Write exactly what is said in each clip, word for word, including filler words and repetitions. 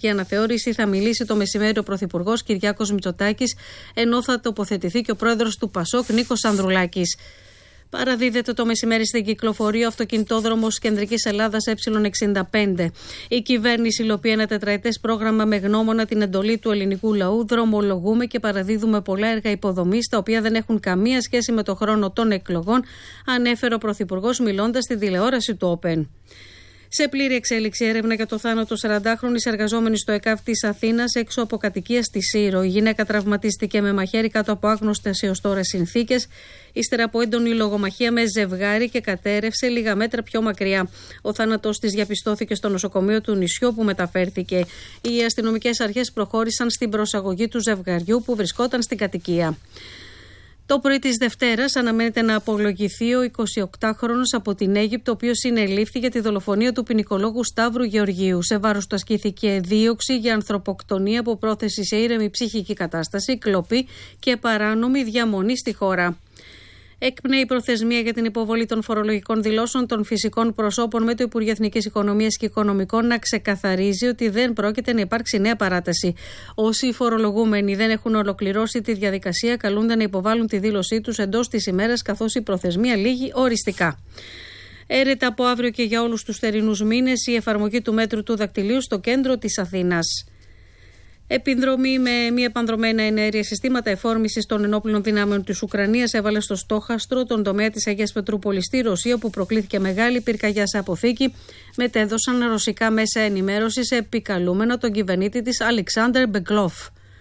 συνταγματική αναθεώρηση θα μιλήσει το μεσημέρι ο Πρωθυπουργός Κυριάκος Μητσοτάκης, ενώ θα τοποθετηθεί και ο πρόεδρος του Πασόκ Νίκος Ανδρουλάκης. Παραδίδεται το μεσημέρι στην κυκλοφορία ο αυτοκινητόδρομος Κεντρικής Ελλάδας Ε εξήντα πέντε. Η κυβέρνηση υλοποιεί ένα τετραετές πρόγραμμα με γνώμονα την εντολή του ελληνικού λαού. Δρομολογούμε και παραδίδουμε πολλά έργα υποδομής, τα οποία δεν έχουν καμία σχέση με το χρόνο των εκλογών, ανέφερε ο Πρωθυπουργός μιλώντας στην τηλεόραση του Open. Σε πλήρη εξέλιξη έρευνα για το θάνατο σαραντάχρονης εργαζόμενης στο ΕΚΑΒ της Αθήνας έξω από κατοικία στη Σύρο. Η γυναίκα τραυματίστηκε με μαχαίρι κάτω από άγνωστες έως τώρα συνθήκες, ύστερα από έντονη λογομαχία με ζευγάρι και κατέρευσε λίγα μέτρα πιο μακριά. Ο θάνατος της διαπιστώθηκε στο νοσοκομείο του νησιού που μεταφέρθηκε. Οι αστυνομικές αρχές προχώρησαν στην προσαγωγή του ζευγαριού που βρισκόταν στην κατοικία. Το πρωί της Δευτέρας αναμένεται να απολογηθεί ο εικοσιοκτάχρονος από την Αίγυπτο, ο οποίος συνελήφθη για τη δολοφονία του ποινικολόγου Σταύρου Γεωργίου. Σε βάρος του ασκήθηκε δίωξη για ανθρωποκτονία από πρόθεση σε ήρεμη ψυχική κατάσταση, κλοπή και παράνομη διαμονή στη χώρα. Έκπνεε η προθεσμία για την υποβολή των φορολογικών δηλώσεων των φυσικών προσώπων, με το Υπουργείο Εθνικής Οικονομίας και Οικονομικών να ξεκαθαρίζει ότι δεν πρόκειται να υπάρξει νέα παράταση. Όσοι φορολογούμενοι δεν έχουν ολοκληρώσει τη διαδικασία, καλούνται να υποβάλουν τη δήλωσή τους εντός της ημέρας, καθώς η προθεσμία λήγει οριστικά. Έρεται από αύριο και για όλους τους θερινούς μήνες η εφαρμογή του μέτρου του δακτυλίου στο κέντρο της Αθήνας. Επιδρομή με μη επανδρομένα εναέρια συστήματα εφόρμησης των ενόπλων δυνάμεων της Ουκρανίας έβαλε στο στόχαστρο τον τομέα της Αγίας Πετρούπολης στη Ρωσία, όπου προκλήθηκε μεγάλη πυρκαγιά σε αποθήκη. Μετέδωσαν ρωσικά μέσα ενημέρωσης επικαλούμενο τον κυβερνήτη της Αλεξάνδρ Μπεγκλόφ.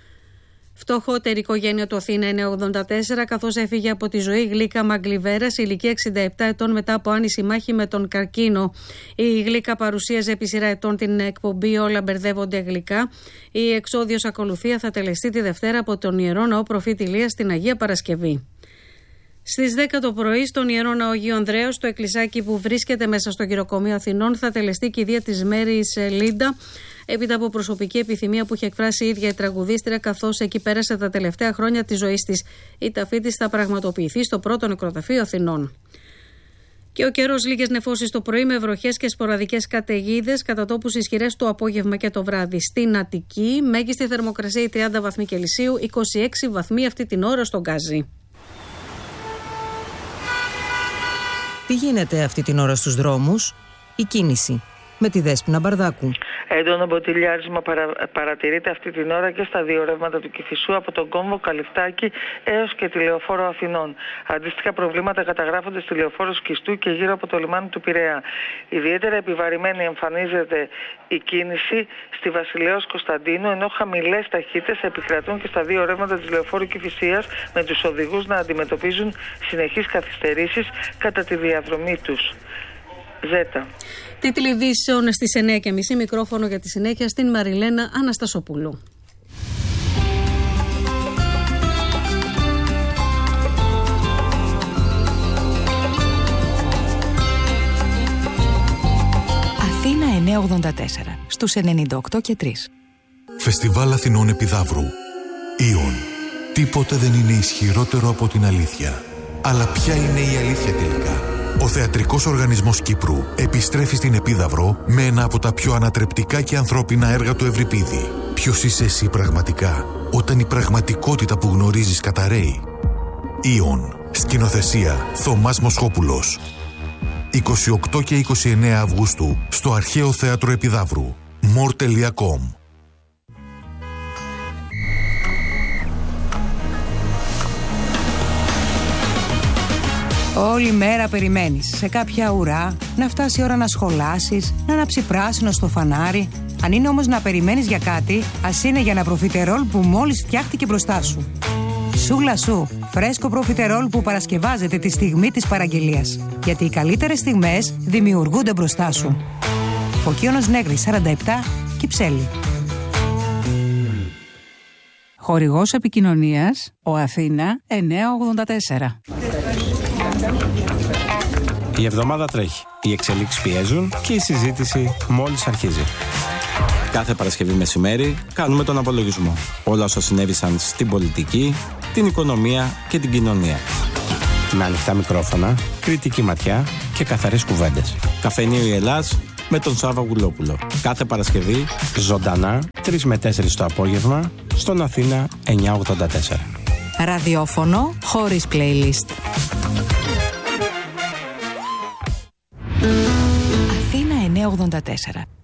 Φτωχότερη οικογένεια του Αθήνα εννιακόσια ογδόντα τέσσερα, καθώς έφυγε από τη ζωή Γλίκα Μαγκλιβέρα σε ηλικία εξήντα επτά ετών μετά από άνηση μάχη με τον καρκίνο. Η Γλίκα παρουσίαζε επί σειρά ετών την εκπομπή Όλα μπερδεύονται γλυκά. Η εξόδιος ακολουθία θα τελεστεί τη Δευτέρα από τον Ιερό Ναό Προφήτη Ηλία στην Αγία Παρασκευή. Στις δέκα το πρωί, στον Ιερό Ναό Αγίου Ανδρέου, στο εκκλησάκι που βρίσκεται μέσα στο Γυροκομείο Αθηνών, θα τελεστεί κηδεία της Μέρης Λίντα, έπειτα από προσωπική επιθυμία που είχε εκφράσει η ίδια η τραγουδίστρια, καθώς εκεί πέρασε τα τελευταία χρόνια της ζωής της. Η ταφή της θα πραγματοποιηθεί στο πρώτο νεκροταφείο Αθηνών. Και ο καιρός, λίγες νεφώσεις το πρωί με βροχές και σποραδικές καταιγίδες, κατά τόπους ισχυρές το απόγευμα και το βράδυ. Στην Αττική, μέγιστη θερμοκρασία τριάντα βαθμοί Κελσίου, είκοσι έξι βαθμοί αυτή την ώρα στον Γκάζι. Τι γίνεται αυτή την ώρα στους δρόμους? Η κίνηση με τη Δέσποινα Μπαρδάκου. Έντονο μποτιλιάρισμα παρα, παρατηρείται αυτή την ώρα και στα δύο ρεύματα του Κηφισού, από τον Κόμβο Καλυφτάκη έως και τη Λεωφόρο Αθηνών. Αντίστοιχα προβλήματα καταγράφονται στη Λεωφόρο Σκιστού και γύρω από το λιμάνι του Πειραιά. Ιδιαίτερα επιβαρημένη εμφανίζεται η κίνηση στη Βασιλέως Κωνσταντίνου, ενώ χαμηλές ταχύτητες επικρατούν και στα δύο ρεύματα της Λεωφόρου Κηφισίας, με τους οδηγούς να αντιμετωπίζουν συνεχείς καθυστερήσεις κατά τη διαδρομή τους. Ζέτα. Τίτλοι ειδήσεων στις εννιά και μισή, μικρόφωνο για τη συνέχεια στην Μαριλένα Αναστασοπούλου. Αθήνα εννιακόσια ογδόντα τέσσερα, στους ενενήντα οκτώ και τρία. Φεστιβάλ Αθηνών Επιδαύρου. Ιον. Τίποτε δεν είναι ισχυρότερο από την αλήθεια. Αλλά ποια είναι η αλήθεια τελικά? Ο Θεατρικός Οργανισμός Κύπρου επιστρέφει στην Επίδαυρο με ένα από τα πιο ανατρεπτικά και ανθρώπινα έργα του Ευρυπίδη. Ποιος είσαι εσύ πραγματικά, όταν η πραγματικότητα που γνωρίζεις καταραίει? Ιον. Σκηνοθεσία Θωμάς Μοσχόπουλος. είκοσι οκτώ και είκοσι εννέα Αυγούστου στο Αρχαίο Θέατρο Επιδαύρου. more τελεία com. Όλη μέρα περιμένεις σε κάποια ουρά να φτάσει η ώρα να σχολάσεις, να ανάψει πράσινο στο φανάρι. Αν είναι όμως να περιμένεις για κάτι, ας είναι για ένα προφιτερόλ που μόλις φτιάχτηκε μπροστά σου. Σούλα σου, φρέσκο προφιτερόλ που παρασκευάζεται τη στιγμή της παραγγελίας. Γιατί οι καλύτερες στιγμές δημιουργούνται μπροστά σου. Φωκίωνος Νέγρης σαράντα επτά, Κυψέλη. Χορηγός επικοινωνίας, ο Αθήνα εννιακόσια ογδόντα τέσσερα. Η εβδομάδα τρέχει, οι εξελίξεις πιέζουν και η συζήτηση μόλις αρχίζει. Κάθε Παρασκευή μεσημέρι κάνουμε τον απολογισμό. Όλα όσα συνέβησαν στην πολιτική, την οικονομία και την κοινωνία. Με ανοιχτά μικρόφωνα, κριτική ματιά και καθαρές κουβέντες. Καφενείο η Ελλάς με τον Σάβα Γουλόπουλο. Κάθε Παρασκευή, ζωντανά, τρεις με τέσσερις το απόγευμα, στον Αθήνα εννιακόσια ογδόντα τέσσερα. Ραδιόφωνο χωρίς playlist. Αθήνα εννιακόσια ογδόντα τέσσερα.